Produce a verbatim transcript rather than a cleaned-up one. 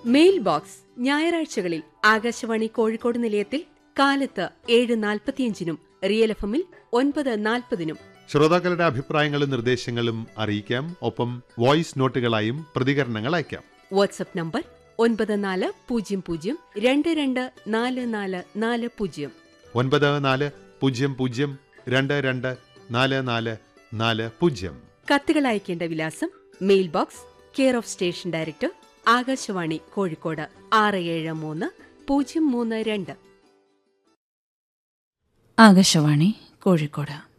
Mail box ഞായറാഴ്ചകളിൽ ആകാശവാണി കോഴിക്കോട് നിലയത്തിൽ കാലത്ത് ഏഴ് നാൽപ്പത്തിയഞ്ചിനും റിയൽ എഫ് എമ്മിൽ ഒൻപത് നാൽപ്പതിനും ശ്രോതാക്കളുടെ അഭിപ്രായങ്ങളും നിർദ്ദേശങ്ങളും അറിയിക്കാം. ഒപ്പം വോയിസ് നോട്ടുകളായും പ്രതികരണങ്ങൾ അയക്കാം. വാട്സ്ആപ്പ് നമ്പർ ഒൻപത് നാല് പൂജ്യം പൂജ്യം രണ്ട് രണ്ട് നാല് നാല് നാല് പൂജ്യം ഒൻപത് നാല് പൂജ്യം പൂജ്യം രണ്ട് രണ്ട് നാല് നാല് നാല് പൂജ്യം. കത്തുകൾ അയക്കേണ്ട വിലാസം mail box care of station director Akashvani Kozhikode ആറ് ഏഴ് മൂന്ന് പൂജ്യം മൂന്ന് രണ്ട്. ആകാശവാണി കോഴിക്കോട്.